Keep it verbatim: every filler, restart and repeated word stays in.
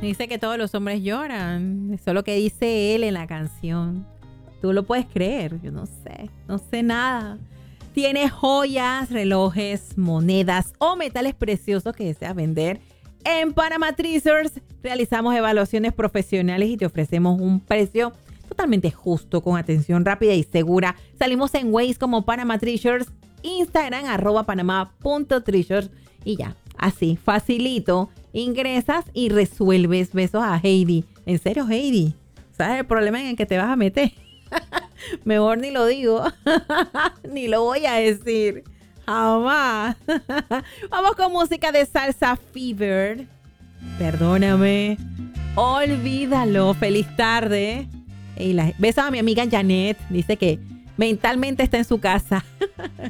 Dice que todos los hombres lloran. Eso es lo que dice él en la canción. Tú lo puedes creer. Yo no sé. No sé nada. Tienes joyas, relojes, monedas o metales preciosos que deseas vender. En Panama Treasures realizamos evaluaciones profesionales y te ofrecemos un precio totalmente justo, con atención rápida y segura. Salimos en Waze como Panama Treasures, Instagram arroba panama punto treasures y ya, así, facilito. Ingresas y resuelves. Besos a Heidi. ¿En serio, Heidi? ¿Sabes el problema en el que te vas a meter? Mejor ni lo digo. Ni lo voy a decir. Jamás. Vamos con música de Salsa Fever. Perdóname. Olvídalo. Feliz tarde. Y la... Besos a mi amiga Janet. Dice que mentalmente está en su casa.